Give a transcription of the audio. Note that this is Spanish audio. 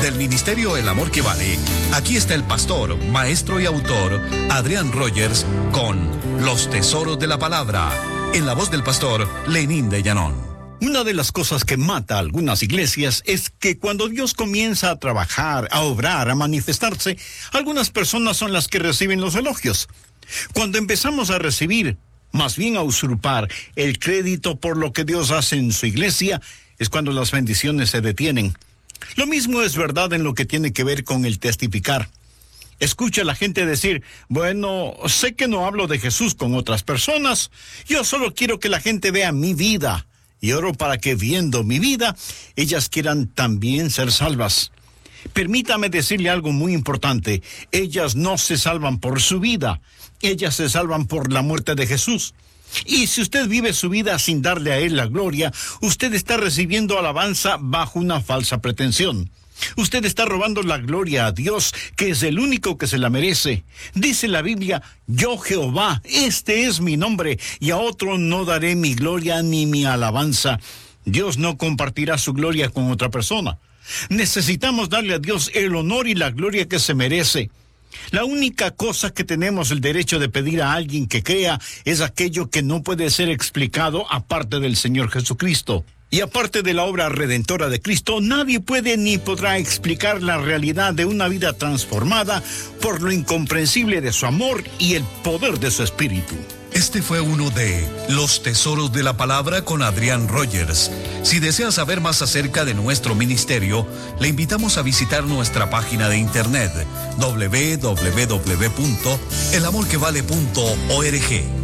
Del Ministerio El Amor que Vale, aquí está el pastor, maestro y autor Adrián Rogers con Los Tesoros de la Palabra, en la voz del pastor Lenín de Llanón. Una de las cosas que mata a algunas iglesias es que cuando Dios comienza a trabajar, a obrar, a manifestarse, algunas personas son las que reciben los elogios. Cuando empezamos a recibir, más bien a usurpar, el crédito por lo que Dios hace en su iglesia, es cuando las bendiciones se detienen. Lo mismo es verdad en lo que tiene que ver con el testificar. Escucha a la gente decir, bueno, sé que no hablo de Jesús con otras personas, yo solo quiero que la gente vea mi vida, y oro para que viendo mi vida, ellas quieran también ser salvas. Permítame decirle algo muy importante, ellas no se salvan por su vida, ellas se salvan por la muerte de Jesús. Y si usted vive su vida sin darle a Él la gloria, usted está recibiendo alabanza bajo una falsa pretensión. Usted está robando la gloria a Dios, que es el único que se la merece. Dice la Biblia, yo Jehová, este es mi nombre, y a otro no daré mi gloria ni mi alabanza. Dios no compartirá su gloria con otra persona. Necesitamos darle a Dios el honor y la gloria que se merece. La única cosa que tenemos el derecho de pedir a alguien que crea es aquello que no puede ser explicado aparte del Señor Jesucristo. Y aparte de la obra redentora de Cristo, nadie puede ni podrá explicar la realidad de una vida transformada por lo incomprensible de su amor y el poder de su espíritu. Este fue uno de Los Tesoros de la Palabra con Adrián Rogers. Si desea saber más acerca de nuestro ministerio, le invitamos a visitar nuestra página de internet www.elamorquevale.org.